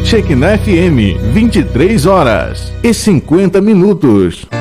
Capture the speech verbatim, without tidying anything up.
Shekinah F M, vinte e três horas e cinquenta minutos.